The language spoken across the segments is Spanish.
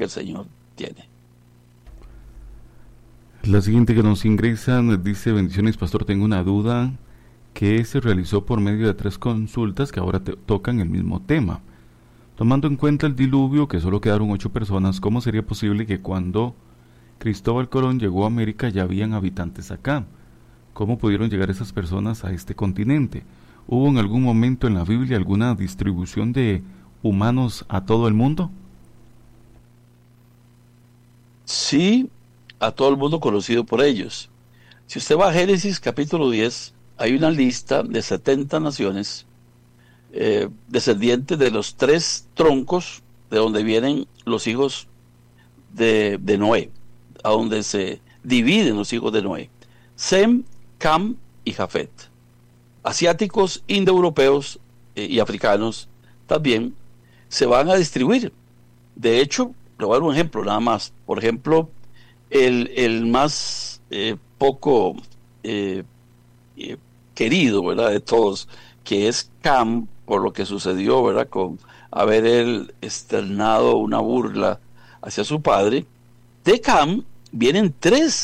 que el Señor tiene. La siguiente que nos ingresa nos dice: bendiciones, pastor, tengo una duda que se realizó por medio de 3 consultas que ahora tocan el mismo tema. Tomando en cuenta el diluvio, que solo quedaron 8 personas, ¿cómo sería posible que cuando Cristóbal Colón llegó a América ya habían habitantes acá? ¿Cómo pudieron llegar esas personas a este continente? ¿Hubo en algún momento en la Biblia alguna distribución de humanos a todo el mundo? Sí, a todo el mundo conocido por ellos. Si usted va a Génesis capítulo 10, hay una lista de 70 naciones descendientes de los 3 troncos de donde vienen los hijos de Noé, a donde se dividen los hijos de Noé: Sem, Cam y Jafet. Asiáticos, indoeuropeos y africanos también se van a distribuir. De hecho, le voy a dar un ejemplo nada más. Por ejemplo, el más poco querido, ¿verdad?, de todos, que es Cam, por lo que sucedió, ¿verdad?, con haber él externado una burla hacia su padre. De Cam vienen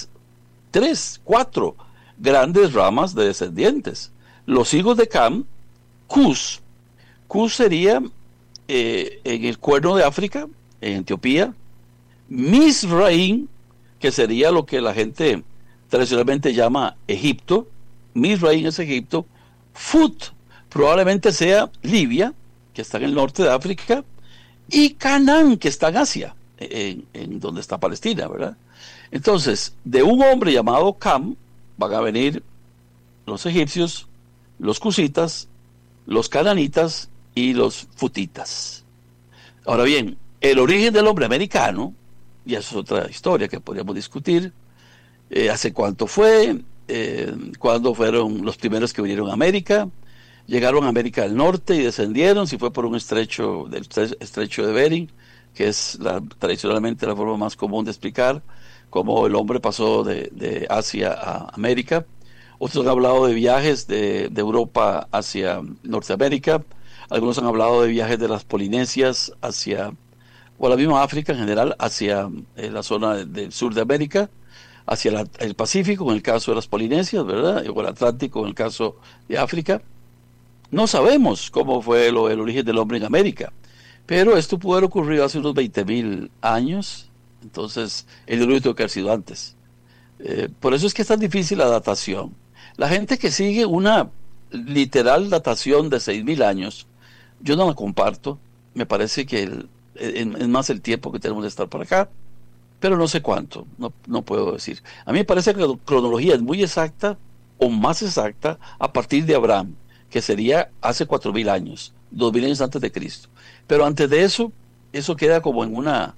4 grandes ramas de descendientes. Los hijos de Cam: Cus. Cus sería en el Cuerno de África, en Etiopía. Mizraim, que sería lo que la gente tradicionalmente llama Egipto. Mizraim es Egipto. Fut probablemente sea Libia, que está en el norte de África. Y Canaán, que está en Asia, en donde está Palestina, ¿verdad? Entonces, de un hombre llamado Cam van a venir los egipcios, los cusitas, los cananitas y los futitas. Ahora bien, el origen del hombre americano, y eso es otra historia que podríamos discutir, hace cuánto fue, cuándo fueron los primeros que vinieron a América, llegaron a América del Norte y descendieron, si fue por un estrecho, del estrecho de Bering, que es tradicionalmente la forma más común de explicar cómo el hombre pasó de Asia a América. Otros han hablado de viajes de Europa hacia Norteamérica. Algunos han hablado de viajes de las Polinesias hacia, o la misma África en general, hacia la zona del sur de América, hacia el Pacífico en el caso de las Polinesias, ¿verdad?, o el Atlántico en el caso de África. No sabemos cómo fue el origen del hombre en América, pero esto pudo haber ocurrido hace unos 20,000 años. Entonces el diluvio tuvo que haber sido antes. Por eso es que es tan difícil la datación. La gente que sigue una literal datación de 6,000 años, yo no la comparto. Me parece que es más el tiempo que tenemos de estar por acá, pero no sé cuánto, no puedo decir. A mí me parece que la cronología es muy exacta o más exacta a partir de Abraham, que sería hace 4,000 años, 2,000 años antes de Cristo. Pero antes de eso queda como en una...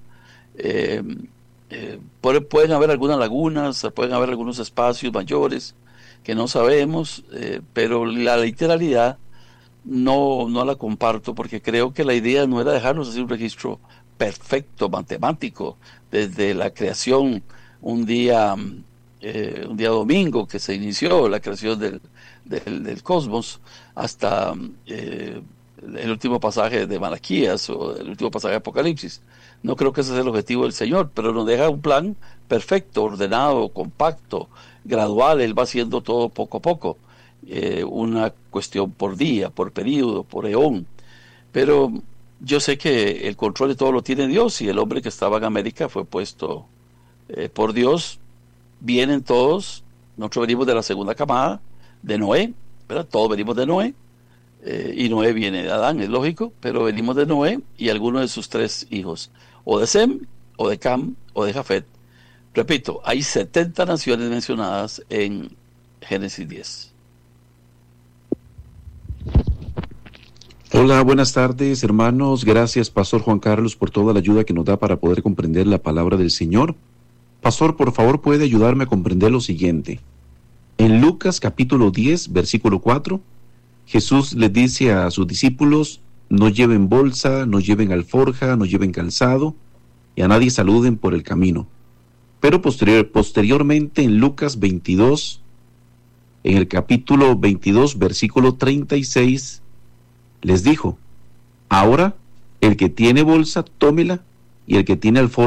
pueden haber algunas lagunas, pueden haber algunos espacios mayores que no sabemos, pero la literalidad no la comparto, porque creo que la idea no era dejarnos hacer un registro perfecto, matemático, desde la creación un día domingo que se inició la creación del cosmos, hasta el último pasaje de Malaquías o el último pasaje de Apocalipsis. No creo que ese sea el objetivo del Señor, pero nos deja un plan perfecto, ordenado, compacto, gradual. Él va haciendo todo poco a poco, una cuestión por día, por periodo, por eón. Pero yo sé que el control de todo lo tiene Dios, y el hombre que estaba en América fue puesto por Dios. Vienen todos, nosotros venimos de la segunda camada de Noé, ¿verdad? Todos venimos de Noé, y Noé viene de Adán, es lógico, pero venimos de Noé y algunos de sus 3 hijos, o de Sem, o de Cam, o de Jafet. Repito, hay 70 naciones mencionadas en Génesis 10. Hola, buenas tardes, hermanos. Gracias, Pastor Juan Carlos, por toda la ayuda que nos da para poder comprender la palabra del Señor. Pastor, por favor, puede ayudarme a comprender lo siguiente. En Lucas capítulo 10, versículo 4, Jesús les dice a sus discípulos: no lleven bolsa, no lleven alforja, no lleven calzado, y a nadie saluden por el camino. Pero posteriormente en Lucas 22, en el capítulo 22, versículo 36, les dijo: ahora el que tiene bolsa, tómela, y el que tiene alforja,